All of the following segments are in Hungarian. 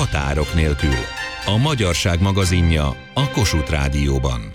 Határok nélkül. A Magyarság magazinja a Kossuth Rádióban.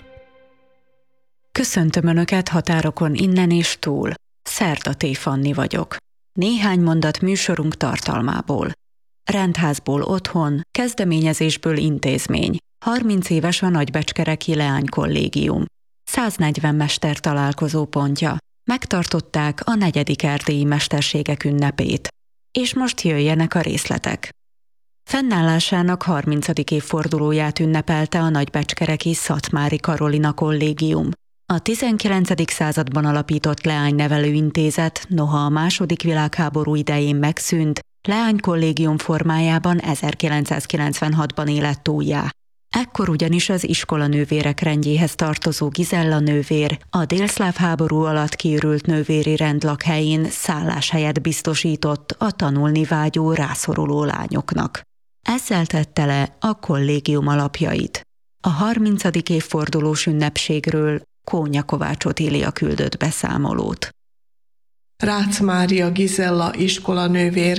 Köszöntöm Önöket határokon innen és túl. Szerdaté Fanni vagyok. Néhány mondat műsorunk tartalmából. Rendházból otthon, kezdeményezésből intézmény. 30 éves a Nagybecskereki Leánykollégium. 140 mester találkozópontja. Megtartották a 4. erdélyi mesterségek ünnepét. És most jöjjenek a részletek. Fennállásának 30. évfordulóját ünnepelte a Nagybecskereki Szatmári Karolina Kollégium. A 19. században alapított leánynevelő intézet, noha a II. Világháború idején megszűnt, leánykollégium formájában 1996-ban élet újjá. Ekkor ugyanis az iskolanővérek rendjéhez tartozó Gizella nővér a délszláv háború alatt kiürült nővéri rend lakhelyén szálláshelyet biztosított a tanulni vágyó rászoruló lányoknak. Ezzel tette le a kollégium alapjait. A 30. évfordulós ünnepségről Kónya Kovács Otília küldött beszámolót. Rácz Mária Gizella iskolanővér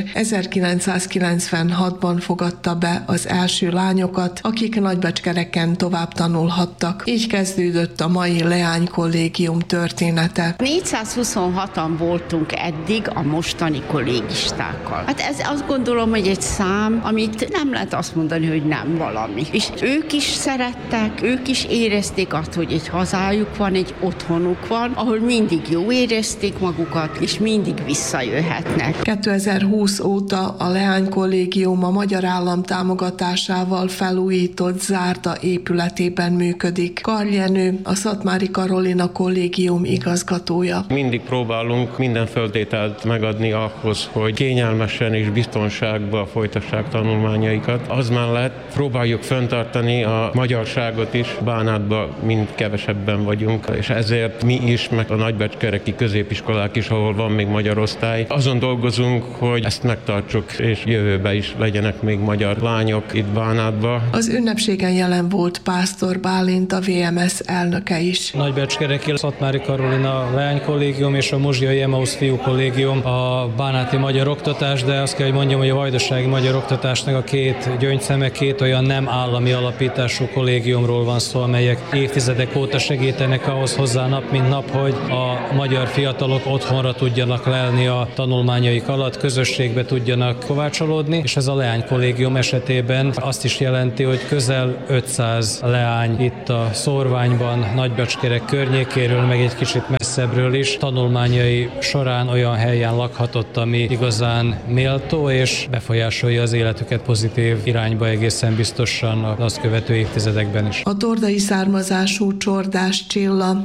1996-ban fogadta be az első lányokat, akik Nagybecskereken tovább tanulhattak. Így kezdődött a mai leánykollégium története. 426-an voltunk eddig a mostani kollégistákkal. Hát ez azt gondolom, hogy egy szám, amit nem lehet azt mondani, hogy nem valami. És ők is szerettek, ők is érezték azt, hogy egy hazájuk van, egy otthonuk van, ahol mindig jó érezték magukat, és mindig visszajöhetnek. 2020 óta a leánykollégium a magyar állam támogatásával felújított zárda épületében működik. Karljenő, a Szatmári Karolina Kollégium igazgatója. Mindig próbálunk minden feltételt megadni ahhoz, hogy kényelmesen és biztonságban folytassák tanulmányaikat. Az mellett próbáljuk fenntartani a magyarságot is. Bánátban mind kevesebben vagyunk, és ezért mi is, meg a nagybecskereki középiskolák is, ahol van még magyar osztály. Azon dolgozunk, hogy ezt megtartsuk, és jövőben is legyenek még magyar lányok itt Bánátban. Az ünnepségen jelen volt Pásztor Bálint, a VMS elnöke is. Nagybecskereki Szatmári Karolina Leánykollégium és a Muzsiai Emmaus Fiúkollégium a bánáti magyar oktatás, de azt kell, hogy mondjam, hogy a vajdasági magyar oktatásnak a két gyöngyszeme, két olyan nem állami alapítású kollégiumról van szó, amelyek évtizedek óta segítenek ahhoz hozzá nap mint nap, hogy a magyar fiatalok otthonra tudjanak lelni a tanulmányaik alatt, közösségbe tudjanak kovácsolódni, és ez a leánykollégium esetében azt is jelenti, hogy közel 500 leány itt a Szórványban, Nagybecskerek környékéről, meg egy kicsit messzebbről is tanulmányai során olyan helyen lakhatott, ami igazán méltó, és befolyásolja az életüket pozitív irányba egészen biztosan az azt követő évtizedekben is. A tordai származású Csordás Csilla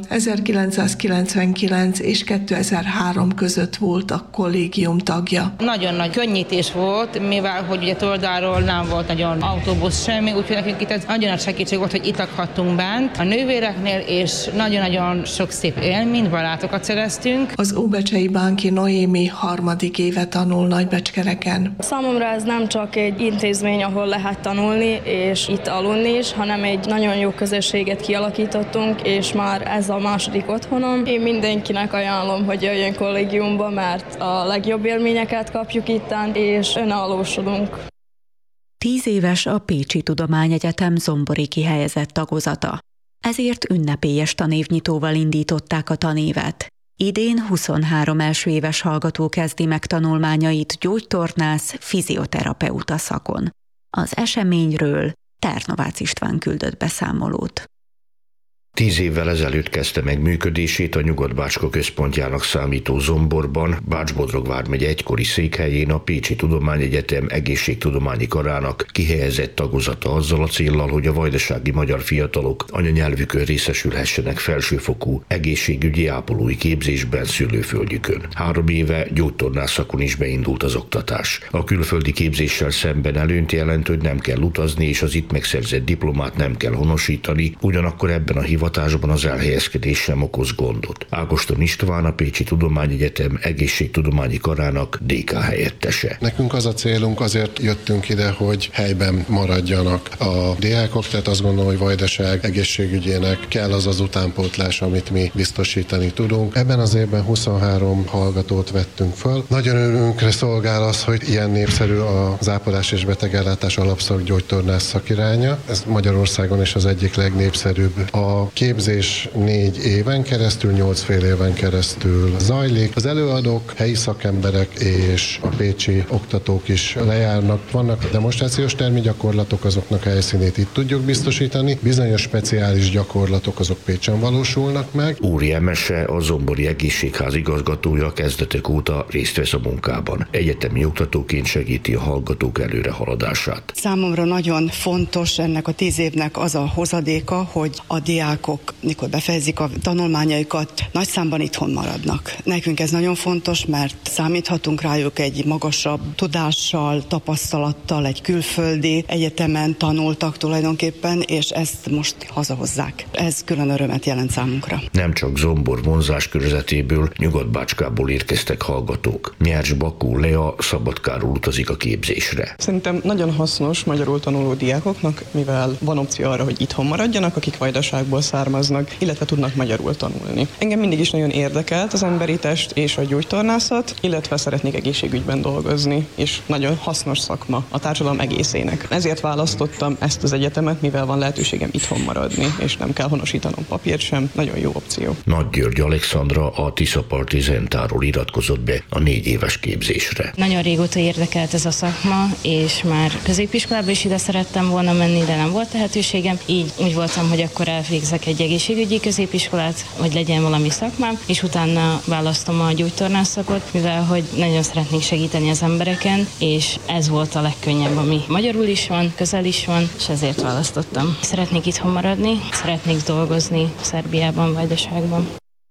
1999 és 2003 között volt a kollégium tagja. Nagyon nagy könnyítés volt, mivel hogy ugye Tordáról nem volt nagyon autóbusz semmi, úgyhogy nekünk itt ez nagyon nagy segítség volt, hogy itt lakhattunk bent a nővéreknél, és nagyon-nagyon sok szép élményt, barátokat szereztünk. Az Óbecsei Bánki Noémi 3. éve tanul Nagybecskereken. Számomra ez nem csak egy intézmény, ahol lehet tanulni és itt aludni is, hanem egy nagyon jó közösséget kialakítottunk, és már ez a második otthonom. Én mindenkinek ajánlom, hogy jöjjön kollégiumba, mert a legjobb élményeket kapjuk itten, és önállósodunk. 10 éves a Pécsi Tudományegyetem zombori kihelyezett tagozata. Ezért ünnepélyes tanévnyitóval indították a tanévet. Idén 23 első éves hallgató kezdi meg tanulmányait gyógytornász, fizioterapeuta szakon. Az eseményről Ternovácz István küldött beszámolót. 10 évvel ezelőtt kezdte meg működését a Nyugat-Bácska központjának számító Zomborban, Bács-Bodrog vármegye egykori székhelyén a Pécsi Tudományegyetem egészségtudományi karának kihelyezett tagozata azzal a céllal, hogy a vajdasági magyar fiatalok anyanyelvükön részesülhessenek felsőfokú egészségügyi ápolói képzésben szülőföldjükön. 3 éve gyógytornász szakon is beindult az oktatás. A külföldi képzéssel szemben előnyt jelent, hogy nem kell utazni, és az itt megszerzett diplomát nem kell honosítani, ugyanakkor ebben a hivatásban az elhelyezkedés sem okoz gondot. Ágoston István, a Pécsi Tudományegyetem egészségtudományi karának DK helyettese. Nekünk az a célunk, azért jöttünk ide, hogy helyben maradjanak a diákok, tehát azt gondolom, hogy Vajdaság egészségügyének kell az utánpótlás, amit mi biztosítani tudunk. Ebben az évben 23 hallgatót vettünk föl. Nagyon örülünkre szolgál az, hogy ilyen népszerű az ápolás és betegellátás alapszakgyógytornász szakiránya. Ez Magyarországon is az egyik legnépszerűbb. A képzés 4 éven keresztül, 8 fél éven keresztül zajlik. Az előadók, helyi szakemberek és a pécsi oktatók is lejárnak. Vannak demonstrációs termi gyakorlatok, azoknak helyszínét itt tudjuk biztosítani. Bizonyos speciális gyakorlatok azok Pécsen valósulnak meg. Úri Emese, a Zombori Egészségház igazgatója kezdetek óta részt vesz a munkában. Egyetemi oktatóként segíti a hallgatók előrehaladását. Számomra nagyon fontos ennek a 10 évnek az a hozadéka, hogy a diákok, mikor befejezik a tanulmányaikat, nagy számban itthon maradnak. Nekünk ez nagyon fontos, mert számíthatunk rájuk egy magasabb tudással, tapasztalattal, egy külföldi egyetemen tanultak tulajdonképpen, és ezt most hazahozzák. Ez külön örömet jelent számunkra. Nem csak Zombor vonzás körzetéből, Nyugat-Bácskából érkeztek hallgatók. Nyers Bakó Lea Szabadkáról utazik a képzésre. Szerintem nagyon hasznos magyarul tanuló diákoknak, mivel van opció arra, hogy itthon maradjanak, akik Vajdaságból származnak, illetve tudnak magyarul tanulni. Engem mindig is nagyon érdekelt az emberi test és a gyógytornászat, illetve szeretnék egészségügyben dolgozni, és nagyon hasznos szakma a társadalom egészének. Ezért választottam ezt az egyetemet, mivel van lehetőségem itthon maradni, és nem kell honosítanom papírt sem, nagyon jó opció. Nagy György Alexandra a Tiszaparti Zentáról iratkozott be a 4 éves képzésre. Nagyon régóta érdekelt ez a szakma, és már középiskolába is ide szerettem volna menni, de nem volt lehetőségem. Így úgy voltam, hogy akkor elvégzek egy egészségügyi középiskolát, hogy legyen valami szakmám, és utána választom a gyógytornászakot, mivel hogy nagyon szeretnék segíteni az embereken, és ez volt a legkönnyebb, ami magyarul is van, közel is van, és ezért választottam. Szeretnék itthon maradni, szeretnék dolgozni Szerbiában, Vajdaságban.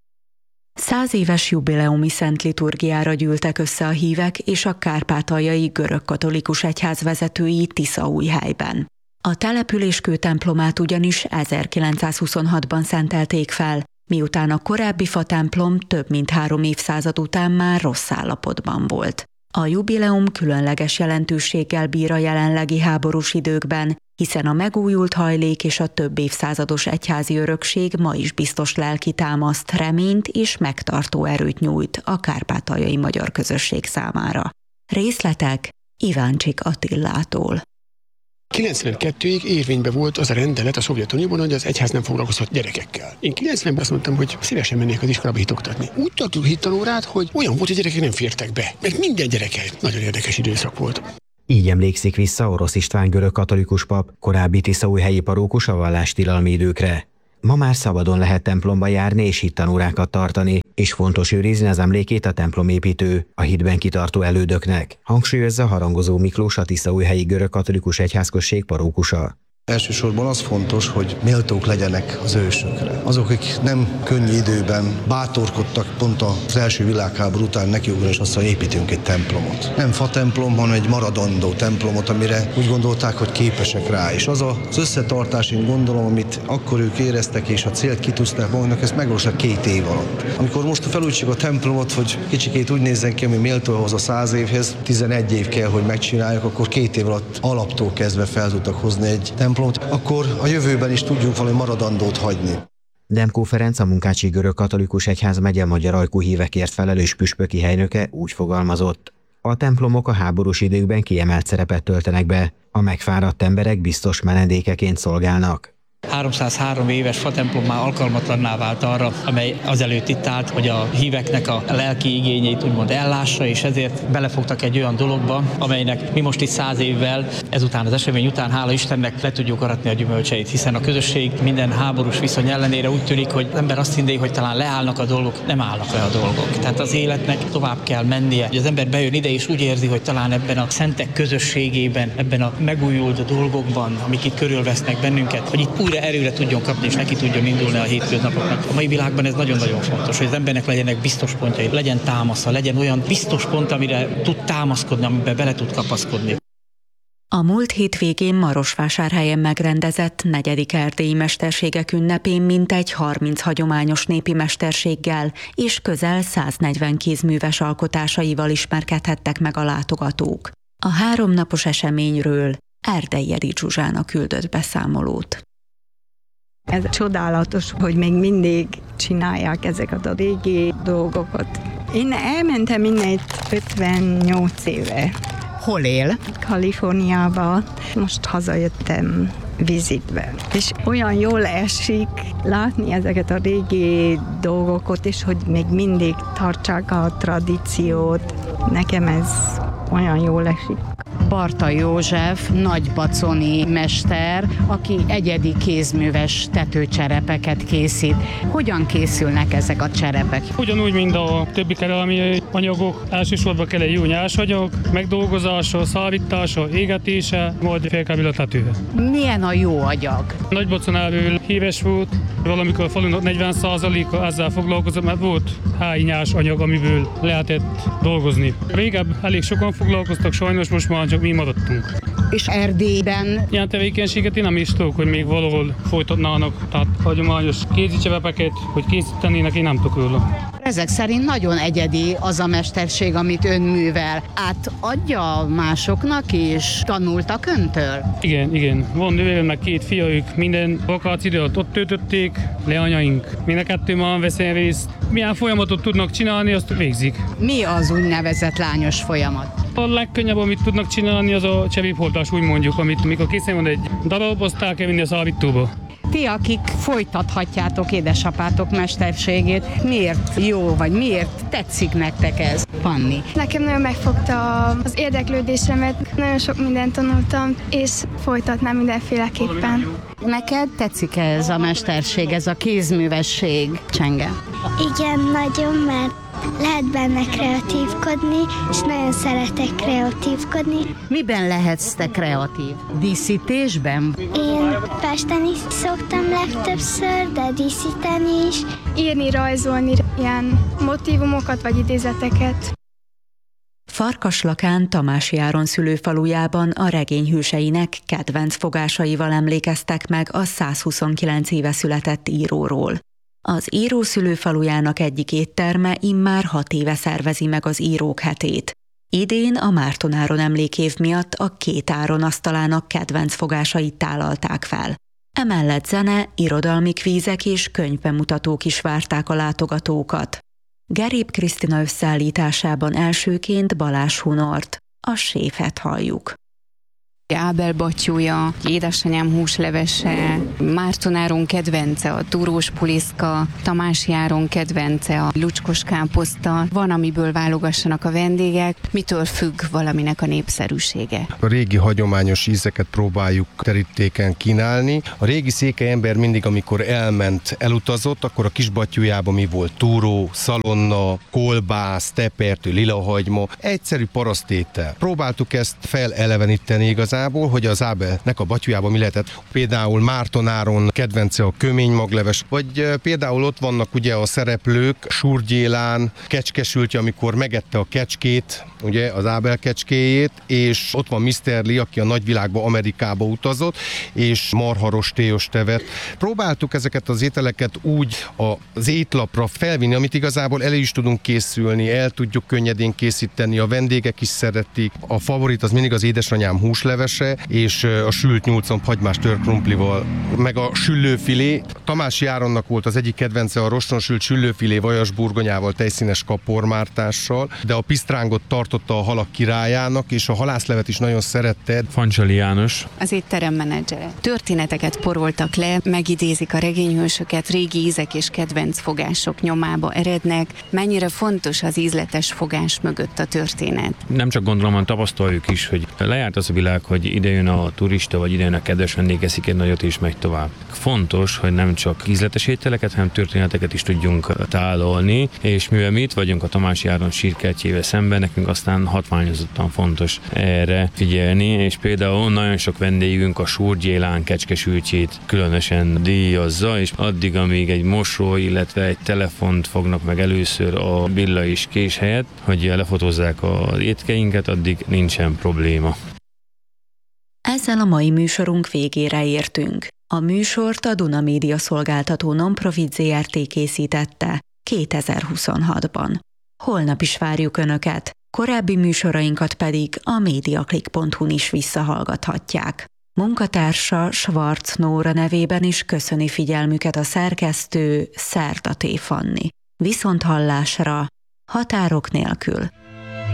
100 éves jubileumi szent liturgiára gyűltek össze a hívek és a kárpátaljai görögkatolikus egyház vezetői Tiszaújhelyben. A település kőtemplomát ugyanis 1926-ban szentelték fel, miután a korábbi fatemplom több mint 3 évszázad után már rossz állapotban volt. A jubileum különleges jelentőséggel bír a jelenlegi háborús időkben, hiszen a megújult hajlék és a több évszázados egyházi örökség ma is biztos lelki támaszt, reményt és megtartó erőt nyújt a kárpátaljai magyar közösség számára. Részletek Iváncsik Attillától. 92-ig érvényben volt az a rendelet a Szovjetunióban, hogy az egyház nem foglalkozhat gyerekekkel. Én 90-ben azt mondtam, hogy szívesen mennék az iskolába hitoktatni. Úgy tartjuk hittanórát, hogy olyan volt, hogy gyerekek nem fértek be. Mert minden gyereke nagyon érdekes időszak volt. Így emlékszik vissza Orosz István görögkatolikus pap, korábbi tiszaújhelyi parókus a vallástilalmi időkre. Ma már szabadon lehet templomba járni és hittanórákat tartani, és fontos őrizni az emlékét a templomépítő, a hitben kitartó elődöknek, hangsúlyozza Harangozó Miklós, a tiszaújhelyi görögkatolikus egyházközség parókusa. Elsősorban az fontos, hogy méltók legyenek az ősökre. Azok, akik nem könnyű időben bátorkodtak pont az első világháború után nekiugrani, és azt mondja, építünk egy templomot. Nem fatemplom, hanem egy maradandó templomot, amire úgy gondolták, hogy képesek rá. És az az összetartás, én gondolom, amit akkor ők éreztek, és a célt kitűztek maguknak, ez megvalósult 2 év alatt. Amikor most felújítjuk a templomot, hogy kicsikét úgy nézzen ki, ami méltó ahhoz a 100 évhez, 11 év kell, hogy megcsináljuk, akkor 2 év alatt alaptól kezdve fel tudtak hozni egy templomot, akkor a jövőben is tudjunk valami maradandót hagyni. Demkó Ferenc, a Munkácsi Görögkatolikus Egyház megye magyar ajkú hívekért felelős püspöki helynöke úgy fogalmazott. A templomok a háborús időkben kiemelt szerepet töltenek be, a megfáradt emberek biztos menedékeként szolgálnak. 303 éves fatemplom már alkalmatlanná vált arra, amely azelőtt itt állt, hogy a híveknek a lelki igényeit úgymond ellássa, és ezért belefogtak egy olyan dologba, amelynek mi most itt 100 évvel, ezután az esemény után, hála Istennek, le tudjuk aratni a gyümölcseit, hiszen a közösség minden háborús viszony ellenére úgy tűnik, hogy az ember azt hinné, hogy talán leállnak a dolgok, nem állnak le a dolgok. Tehát az életnek tovább kell mennie. Hogy az ember bejön ide és úgy érzi, hogy talán ebben a szentek közösségében, ebben a megújult dolgokban, amik itt körülvesznek bennünket, hogy itt újra erőre tudjon kapni, és neki tudjon indulni a hétköznapoknak. A mai világban ez nagyon-nagyon fontos, hogy az embernek legyenek biztos pontjai, legyen támasza, legyen olyan biztos pont, amire tud támaszkodni, amiben bele tud kapaszkodni. A múlt hétvégén Marosvásárhelyen megrendezett 4. erdélyi mesterségek ünnepén mintegy 30 hagyományos népi mesterséggel és közel 140 kézműves alkotásaival ismerkedhettek meg a látogatók. A 3 napos eseményről Erdei Edi Zsuzsána küldött beszámolót. Ez csodálatos, hogy még mindig csinálják ezeket a régi dolgokat. Én elmentem innen 58 éve. Hol él? Kaliforniába. Most hazajöttem vizitbe. És olyan jól esik látni ezeket a régi dolgokat, és hogy még mindig tartsák a tradíciót. Nekem ez olyan jól esik. Barta József, nagybaconi mester, aki egyedi kézműves tetőcserepeket készít. Hogyan készülnek ezek a cserepek? Ugyanúgy, mint a többi kerámiai anyagok, elsősorban kell egy jó nyersanyag, megdolgozása, szállítása, égetése, majd felkerül a tetőre. Milyen a jó agyag? Nagybaconáról híres volt, valamikor a falunak 40%-a ezzel foglalkozott, mert volt helyi nyers anyag, amiből lehetett dolgozni. Régebb elég sokan foglalkoztak, sajnos most már csak mi maradtunk. És Erdélyben? Ilyen tevékenységet én nem is tudok, hogy még valahol folytatnának, tehát hagyományos kézicsövepeket, hogy készítenének, én nem tudok róla. Ezek szerint nagyon egyedi az a mesterség, amit ön művel. Átadja másoknak is? Tanultak öntől? Igen. Van nővéremnek 2 fia, ők minden vakációt ott töltötték, leányaink. Mind a 2 már veszem részt. Milyen folyamatot tudnak csinálni, azt végzik. Mi az úgynevezett lányos folyamat? A legkönnyebb, amit tudnak csinálni, az a csevéphordás, úgy mondjuk, amit mikor készen van egy darab, azt el kell vinni a szállítóba. Ti, akik folytathatjátok édesapátok mesterségét, miért jó, vagy miért tetszik nektek ez? Panni. Nekem nagyon megfogta az érdeklődésemet, nagyon sok mindent tanultam, és folytatnám mindenféleképpen. Neked tetszik ez a mesterség, ez a kézművesség, Csenge? Igen, nagyon, mert lehet benne kreatívkodni, és nagyon szeretek kreatívkodni. Miben lehetsz te kreatív? Díszítésben? Én festeni szoktam legtöbbször, de díszíteni is. Írni, rajzolni, ilyen motívumokat vagy idézeteket. Farkaslakán Tamási Áron szülőfalujában a regény hőseinek kedvenc fogásaival emlékeztek meg a 129 éve született íróról. Az író szülőfalujának egyik étterme immár 6 éve szervezi meg az írók hetét. Idén a Márton Áron emlékév miatt a 2 Áron asztalának kedvenc fogásait tálalták fel. Emellett zene, irodalmi kvízek és könyvbemutatók is várták a látogatókat. Gerép Krisztina összeállításában elsőként Balázs Hunort, a séfet halljuk. Ábel batyúja, édesanyám húslevese, Márton Áron kedvence a túrós puliszka, Tamási Áron kedvence a lucskos káposzta. Van, amiből válogassanak a vendégek. Mitől függ valaminek a népszerűsége? A régi hagyományos ízeket próbáljuk terítéken kínálni. A régi székely ember mindig, amikor elutazott, akkor a kis batyújában mi volt? Túró, szalonna, kolbász, tepertő, lilahagyma, egyszerű parasztétel. Próbáltuk ezt feleleveníteni igazán, hogy az Ábelnek a batyujában mi lehetett. Például Márton Áron kedvence a köménymagleves, vagy például ott vannak ugye a szereplők, Súr Gyélán kecskesültje, amikor megette a kecskét, ugye az Ábel kecskéjét, és ott van Mr. Lee, aki a nagyvilágba, Amerikába utazott, és marharostélyos tevet. Próbáltuk ezeket az ételeket úgy az étlapra felvinni, amit igazából elő is tudunk készülni, el tudjuk könnyedén készíteni, a vendégek is szeretik. A favorit az mindig az édesanyám húslevese, és a sült nyúlcomb hagymás törkrumplival, meg a süllőfilé. Tamási Áronnak volt az egyik kedvence a roston sült süllőfilé vajasburgonyával, tejszínes kapormártással, de a pisztrángot tartotta a halak királyának, és a halászlevet is nagyon szerette. Fancsali János. Az étterem menedzsere. Történeteket poroltak le, megidézik a regényhősöket, régi ízek és kedvenc fogások nyomába erednek. Mennyire fontos az ízletes fogás mögött a történet? Nem csak gondolom, hanem tapasztaljuk is, hogy lejárt az a világ, hogy ide jön a turista, vagy ide jön a kedves vendég, eszik egy nagyot és megy tovább. Fontos, hogy nem csak ízletes ételeket, hanem történeteket is tudjunk tálalni, és mivel mi itt vagyunk a Tamási Áron sírkertjével szemben, nekünk aztán hatványozottan fontos erre figyelni, és például nagyon sok vendégünk a Súr Gyélán kecskesültjét különösen díjazza, és addig, amíg egy mosoly, illetve egy telefont fognak meg először a billa és kés helyett, hogy lefotózzák az étkeinket, addig nincsen probléma. Ezzel a mai műsorunk végére értünk. A műsort a Duna Média Szolgáltató Nonprofit Zrt. Készítette 2026-ban. Holnap is várjuk Önöket, korábbi műsorainkat pedig a mediaclick.hu-n is visszahallgathatják. Munkatársa Schwarz Nóra nevében is köszöni figyelmüket a szerkesztő Szerda T. Fanni. Viszonthallásra, határok nélkül.